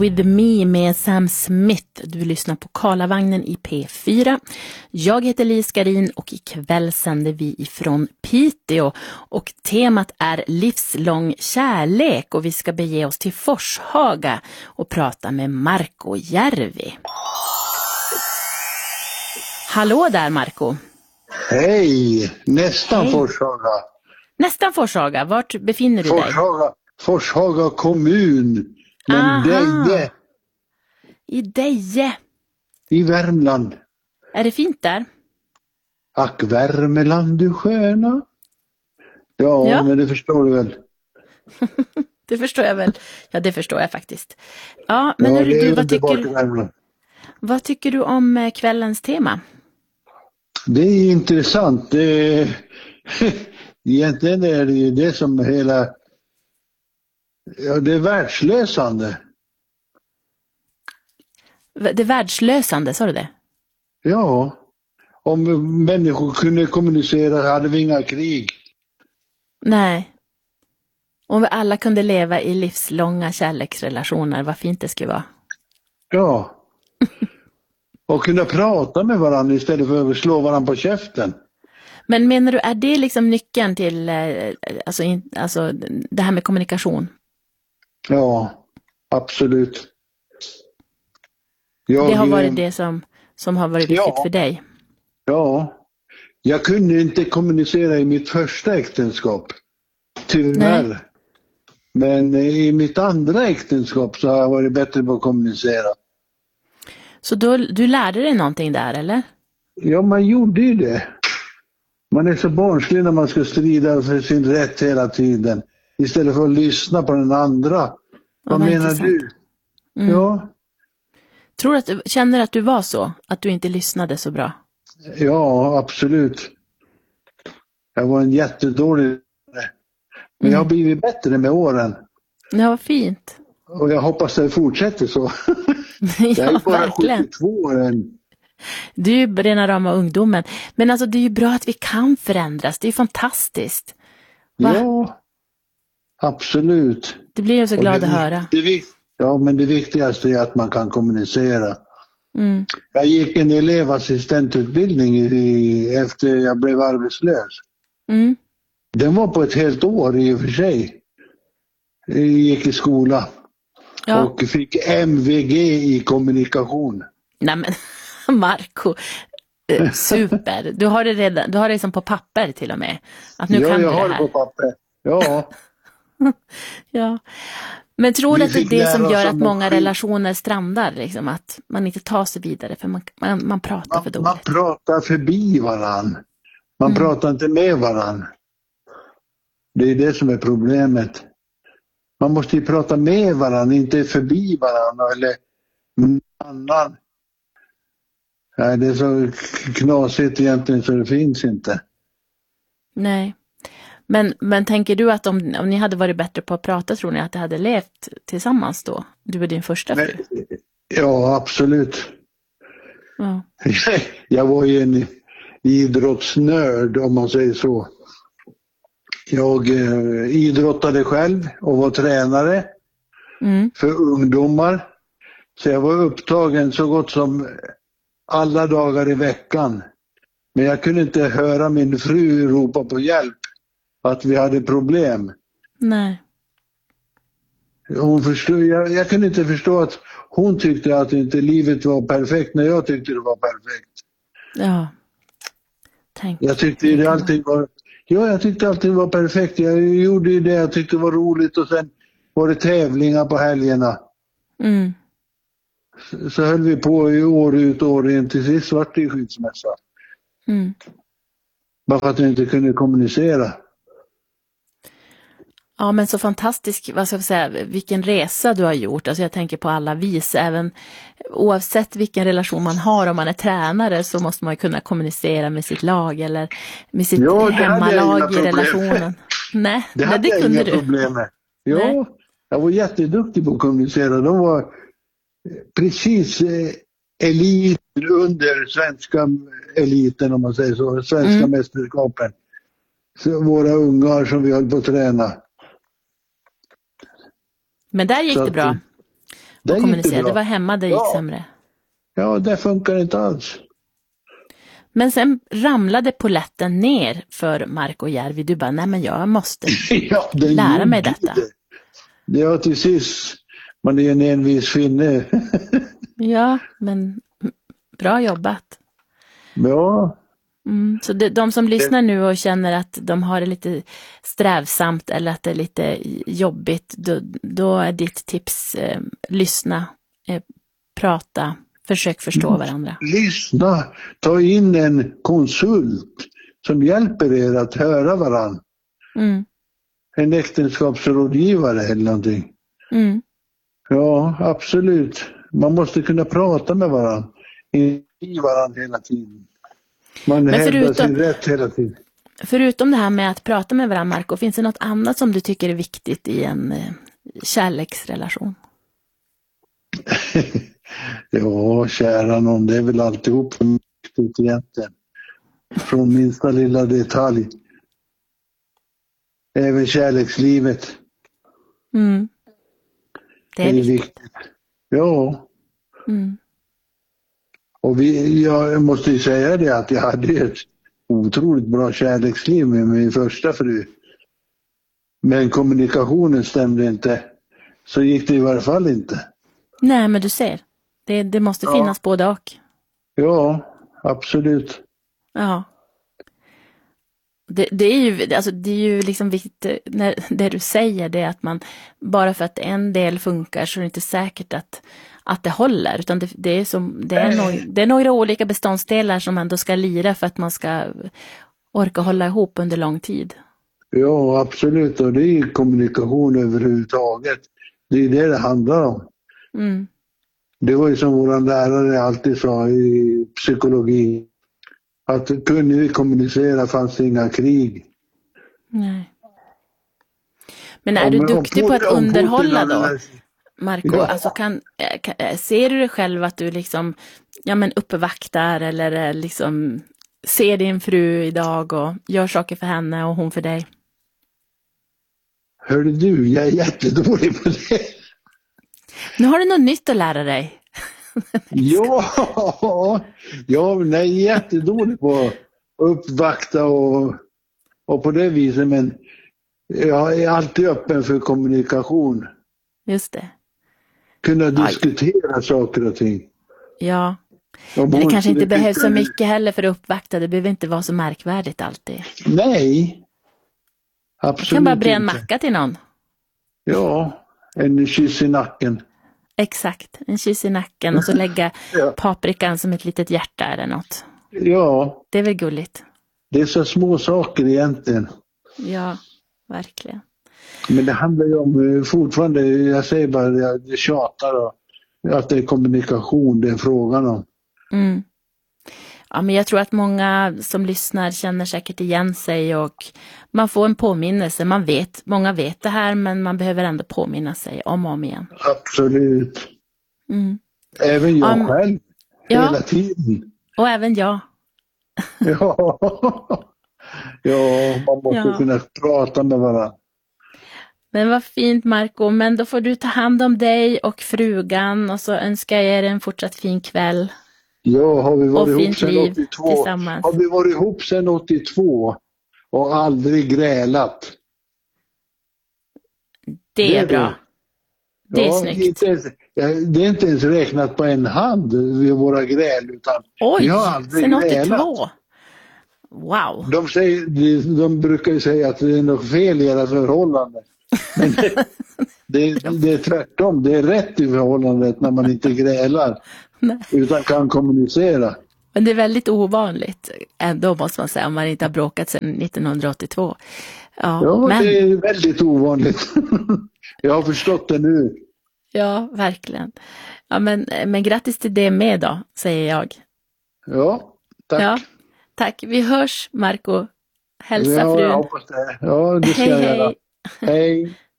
With Me med Sam Smith. Du lyssnar på Karlavagnen i P4. Jag heter Lis Skarin och ikväll sänder vi ifrån Piteå. Och temat är livslång kärlek och vi ska bege oss till Forshaga och prata med Marco Järvi. Hallå där Marco. Hej, nästan Hej. Forshaga. Nästan Forshaga, vart befinner du dig? Forshaga kommun. Men Deje. I Deje. I Värmland. Är det fint där? Ack Värmeland du sköna. Ja, men det förstår du väl. Det förstår jag väl. Ja, det förstår jag faktiskt. Ja, men ja, du, vad tycker du om kvällens tema? Det är intressant. Egentligen är det ju det som hela... Ja, det är världslösande. Det är världslösande, sa du det? Ja. Om människor kunde kommunicera hade vi inga krig. Nej. Om vi alla kunde leva i livslånga kärleksrelationer, vad fint det skulle vara. Ja. Och kunna prata med varandra istället för att slå varandra på käften. Men menar du, är det liksom nyckeln till alltså det här med kommunikation? Ja, absolut. Det har varit det som har varit viktigt för dig? Ja. Jag kunde inte kommunicera i mitt första äktenskap. Tyvärr. Nej. Men i mitt andra äktenskap så har jag varit bättre på att kommunicera. Så du lärde dig någonting där, eller? Ja, man gjorde ju det. Man är så barnslig när man ska strida för sin rätt hela tiden. Istället för att lyssna på den andra. Vad menar du? Mm. Ja. Känner att du var så? Att du inte lyssnade så bra? Ja, absolut. Jag var en jättedålig. Men jag har blivit bättre med åren. Ja, vad fint. Och jag hoppas att det fortsätter så. Jag är bara verkligen. 72 år än. Du är ju rena rama ungdomen. Men alltså det är ju bra att vi kan förändras. Det är ju fantastiskt. Va? Ja, absolut. Det blir jag så glad att höra. Ja, men det viktigaste är att man kan kommunicera. Mm. Jag gick en elevassistentutbildning efter jag blev arbetslös. Mm. Den var på ett helt år i och för sig. Jag gick i skola. Ja. Och fick MVG i kommunikation. Nej men, Marco, super. Du har det redan, du har det som på papper till och med. Att nu kan jag du har det det på papper. Ja. Ja. Men tror du att det är det som gör att många relationer strandar? Liksom, att man inte tar sig vidare för man pratar för dåligt? Man pratar förbi varann. Man pratar inte med varann. Det är det som är problemet. Man måste ju prata med varann, inte förbi varann eller med annan. Nej, det är så knasigt egentligen så det finns inte. Nej. Men tänker du att om ni hade varit bättre på att prata, tror ni att det hade levt tillsammans då? Du är din första fru. Ja, absolut. Ja. Jag var ju en idrottsnörd om man säger så. Jag idrottade själv och var tränare för ungdomar. Så jag var upptagen så gott som alla dagar i veckan. Men jag kunde inte höra min fru ropa på hjälp att vi hade problem. Nej. Jag kunde inte förstå att hon tyckte att inte livet var perfekt när jag tyckte det var perfekt. Ja. Jag tyckte allting var perfekt. Jag gjorde ju det jag tyckte var roligt och sen var det tävlingar på helgerna. Mm. Så höll vi på i år ut och år in, till sist vart det skilsmässa. Mm. Bara för att jag inte kunde kommunicera. Ja, men så fantastisk, vad ska jag säga, vilken resa du har gjort. Alltså jag tänker på alla vis, även oavsett vilken relation man har, om man är tränare så måste man ju kunna kommunicera med sitt lag eller med sitt hemmalag i relationen. Nej, det kunde du. Problem med. Ja, jag var jätteduktig på att kommunicera. De var precis elit under svenska eliten om man säger så, svenska mästerskapen. Så våra ungar som vi höll på att träna. Men där gick det bra. Det gick kommunicera. bra. Det var hemma det gick sämre. Ja, det funkar inte alls. Men sen ramlade poletten ner för Marco Järvi. Du bara, nej men jag måste lära mig detta. Ja, till sist. Man är en envis finne. Ja, men bra jobbat. Ja. Så de som lyssnar nu och känner att de har det lite strävsamt eller att det är lite jobbigt, då är ditt tips lyssna, prata, försök förstå varandra. Lyssna, ta in en konsult som hjälper er att höra varandra. En äktenskapsrådgivare eller någonting. Ja, absolut. Man måste kunna prata med varandra. I varandra hela tiden. Man hävdar sin rätt hela tiden. Förutom det här med att prata med varandra, Marco, finns det något annat som du tycker är viktigt i en kärleksrelation? Ja, kära någon, det är väl alltihop viktigt egentligen. Från minsta lilla detalj. Även kärlekslivet. Det är viktigt. Ja. Och jag måste ju säga det att jag hade ett otroligt bra kärleksliv med min första fru. Men kommunikationen stämde inte. Så gick det i varje fall inte. Nej, men du ser. Det måste finnas både och. Ja, absolut. Ja. Det är ju liksom viktigt när det du säger, det är att man bara för att en del funkar så är det inte säkert att det håller, utan det är några olika beståndsdelar som ändå ska lira för att man ska orka hålla ihop under lång tid. Ja, absolut, och det är kommunikation överhuvudtaget. Det är det handlar om. Det var ju som vår lärare alltid sa i psykologi, att kunde vi kommunicera fanns det inga krig. Nej. Men är du duktig på att underhålla då, Marco? Ja. Alltså ser du dig själv att du liksom uppvaktar eller liksom ser din fru idag och gör saker för henne och hon för dig? Hörde du, jag är jättedålig på det. Nu har du något nytt att lära dig. Jag är jättedålig på att uppvakta och på det viset, men jag är alltid öppen för kommunikation. Just det. Kunna diskutera saker och ting. Ja. Men det kanske inte behövs så mycket heller för att uppvakta. Det behöver inte vara så märkvärdigt alltid. Nej. Absolut. Du kan bara bre en macka till någon. Ja, en kyss i nacken. Exakt, en kyss i nacken och så lägga paprikan som ett litet hjärta eller något. Ja. Det är väl gulligt. Det är så små saker egentligen. Ja, verkligen. Men det handlar ju om fortfarande, jag säger bara, jag tjatar och att det är kommunikation det är frågan om. Ja, men jag tror att många som lyssnar känner säkert igen sig och man får en påminnelse. Många vet det här, men man behöver ändå påminna sig om och om igen. Absolut. Även jag själv. Hela tiden. Och även jag. Ja, man måste kunna prata med varandra. Men vad fint, Marco. Men då får du ta hand om dig och frugan och så önskar jag er en fortsatt fin kväll. Ja, har vi varit ihop sedan 82? Tillsammans. Har vi varit ihop sedan 82 och aldrig grälat? Det är bra. Det är snyggt. Det är inte ens räknat på en hand vid våra gräl, utan vi har aldrig sedan 82. grälat. Wow. De brukar ju säga att det är något fel i era förhållande. Men det är tvärtom. Det är rätt i förhållandet när man inte grälar. Nej. Utan kan kommunicera. Men det är väldigt ovanligt ändå, måste man säga, om man inte har bråkat sedan 1982. Ja, men det är väldigt ovanligt. Jag har förstått det nu. Ja, verkligen. Ja, men grattis till det med då, säger jag. Ja, tack. Ja, tack. Vi hörs, Marco. Hälsa frun. Jag hoppas det. Ja, det ska jag göra. Hej.